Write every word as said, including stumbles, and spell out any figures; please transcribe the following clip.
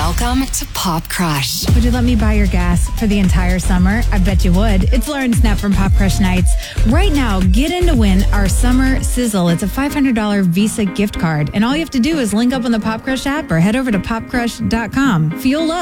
Welcome to Pop Crush. Would you let me buy your gas for the entire summer? I bet you would. It's Lauren Snap from Pop Crush Nights. Right now, get in to win our Summer Sizzle. It's a five hundred dollars Visa gift card. And all you have to do is link up on the Pop Crush app or head over to pop crush dot com. Fuel up.